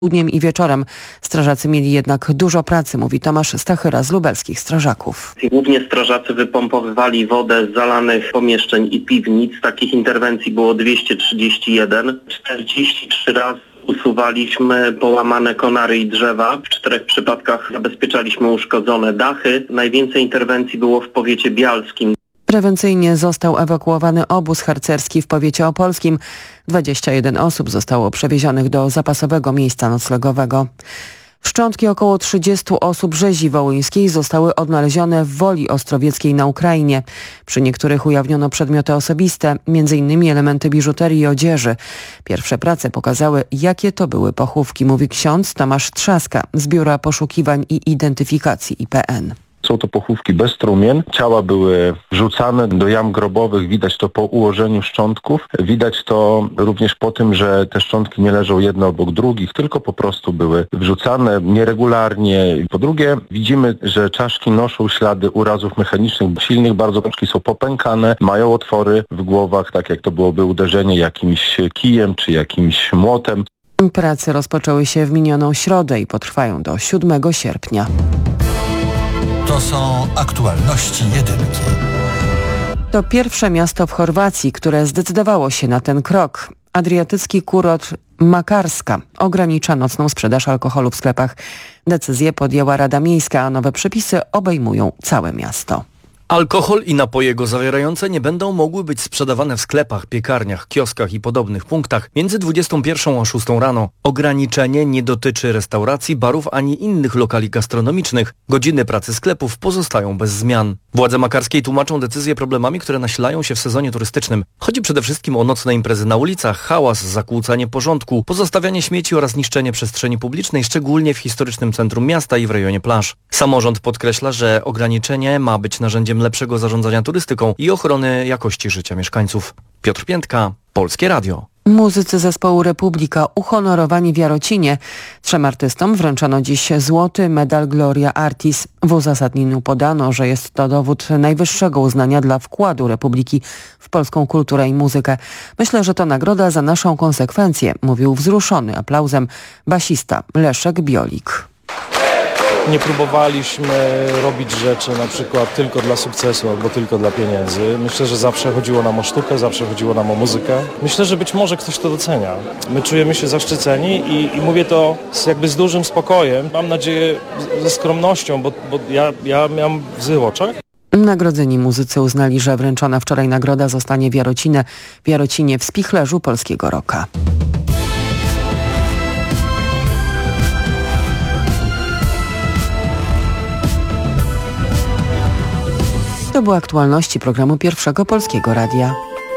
Południem i wieczorem. Strażacy mieli jednak dużo pracy, mówi Tomasz Stachyra z lubelskich strażaków. Głównie strażacy wypompowywali wodę z zalanych pomieszczeń i piwnic. Takich interwencji było 231. 43 razy usuwaliśmy połamane konary i drzewa. W 4 przypadkach zabezpieczaliśmy uszkodzone dachy. Najwięcej interwencji było w powiecie bialskim. Prewencyjnie został ewakuowany obóz harcerski w powiecie opolskim. 21 osób zostało przewiezionych do zapasowego miejsca noclegowego. Szczątki około 30 osób rzezi wołyńskiej zostały odnalezione w Woli Ostrowieckiej na Ukrainie. Przy niektórych ujawniono przedmioty osobiste, m.in. elementy biżuterii i odzieży. Pierwsze prace pokazały, jakie to były pochówki, mówi ksiądz Tomasz Trzaska z Biura Poszukiwań i Identyfikacji IPN. Są to pochówki bez trumien. Ciała były wrzucane do jam grobowych. Widać to po ułożeniu szczątków. Widać to również po tym, że te szczątki nie leżą jedne obok drugich, tylko po prostu były wrzucane nieregularnie. Po drugie, widzimy, że czaszki noszą ślady urazów mechanicznych, silnych. Bardzo czaszki są popękane, mają otwory w głowach, tak jak to byłoby uderzenie jakimś kijem czy jakimś młotem. Prace rozpoczęły się w minioną środę i potrwają do 7 sierpnia. To są aktualności jedynki. To pierwsze miasto w Chorwacji, które zdecydowało się na ten krok. Adriatycki kurort Makarska ogranicza nocną sprzedaż alkoholu w sklepach. Decyzję podjęła Rada Miejska, a nowe przepisy obejmują całe miasto. Alkohol i napoje go zawierające nie będą mogły być sprzedawane w sklepach, piekarniach, kioskach i podobnych punktach między 21 a 6 rano. Ograniczenie nie dotyczy restauracji, barów ani innych lokali gastronomicznych. Godziny pracy sklepów pozostają bez zmian. Władze makarskiej tłumaczą decyzję problemami, które nasilają się w sezonie turystycznym. Chodzi przede wszystkim o nocne imprezy na ulicach, hałas, zakłócanie porządku, pozostawianie śmieci oraz niszczenie przestrzeni publicznej, szczególnie w historycznym centrum miasta i w rejonie plaż. Samorząd podkreśla, że ograniczenie ma być narzędziem lepszego zarządzania turystyką i ochrony jakości życia mieszkańców. Piotr Piętka, Polskie Radio. Muzycy zespołu Republika uhonorowani w Jarocinie. 3 artystom wręczono dziś złoty medal Gloria Artis. W uzasadnieniu podano, że jest to dowód najwyższego uznania dla wkładu Republiki w polską kulturę i muzykę. Myślę, że to nagroda za naszą konsekwencję, mówił wzruszony aplauzem basista Leszek Biolik. Nie próbowaliśmy robić rzeczy na przykład tylko dla sukcesu albo tylko dla pieniędzy. Myślę, że zawsze chodziło nam o sztukę, zawsze chodziło nam o muzykę. Myślę, że być może ktoś to docenia. My czujemy się zaszczyceni i mówię to z dużym spokojem. Mam nadzieję ze skromnością, bo ja miałem łzy w oczach. Nagrodzeni muzycy uznali, że wręczona wczoraj nagroda zostanie w Jarocinie w spichlerzu Polskiego Rocka. To były aktualności programu Pierwszego Polskiego Radia.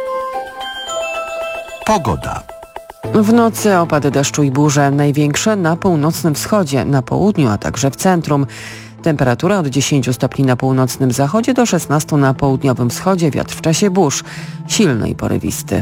Pogoda. W nocy opady deszczu i burze, największe na północnym wschodzie, na południu, a także w centrum. Temperatura od 10 stopni na północnym zachodzie do 16 na południowym wschodzie, wiatr w czasie burz, silny i porywisty.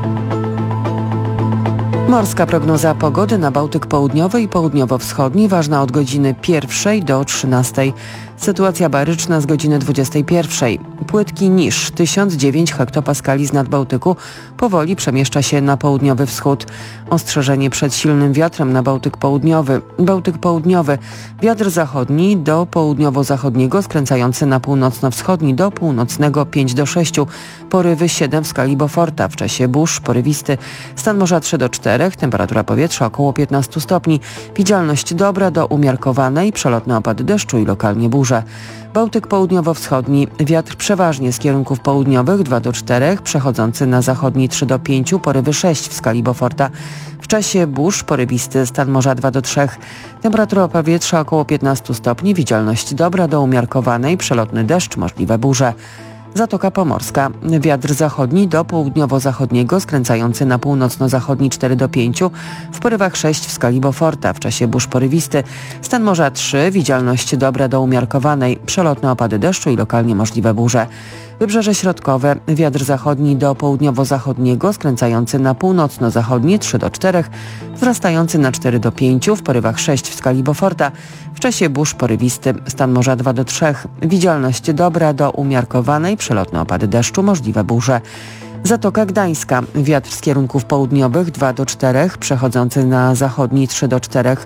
Morska prognoza pogody na Bałtyk Południowy i Południowo-Wschodni, ważna od godziny 1 do 13. Sytuacja baryczna z godziny 21. Płytki niż 1009 hektopaskali z nadbałtyku powoli przemieszcza się na południowy wschód. Ostrzeżenie przed silnym wiatrem na Bałtyk Południowy. Bałtyk Południowy. Wiatr zachodni do południowo-zachodniego skręcający na północno-wschodni do północnego 5 do 6. Porywy 7 w skali Beauforta. W czasie burz porywisty. Stan morza 3 do 4. Temperatura powietrza około 15 stopni. Widzialność dobra do umiarkowanej. Przelotne opady deszczu i lokalnie burze. Bałtyk Południowo-Wschodni. Wiatr przeważnie z kierunków południowych 2 do 4, przechodzący na zachodni 3 do 5, porywy 6 w skali Beauforta. W czasie burz porywisty, stan morza 2 do 3. Temperatura powietrza około 15 stopni, widzialność dobra do umiarkowanej, przelotny deszcz, możliwe burze. Zatoka Pomorska. Wiatr zachodni do południowo-zachodniego, skręcający na północno-zachodni 4 do 5, w porywach 6 w skali Beauforta. W czasie burz porywisty. Stan morza 3, widzialność dobra do umiarkowanej, przelotne opady deszczu i lokalnie możliwe burze. Wybrzeże środkowe. Wiatr zachodni do południowo-zachodniego, skręcający na północno-zachodni 3 do 4, wzrastający na 4 do 5, w porywach 6 w skali Beauforta. W czasie burz porywisty. Stan morza 2 do 3. Widzialność dobra do umiarkowanej, przelotne opady deszczu, możliwe burze. Zatoka Gdańska. Wiatr z kierunków południowych 2 do 4, przechodzący na zachodni 3 do 4.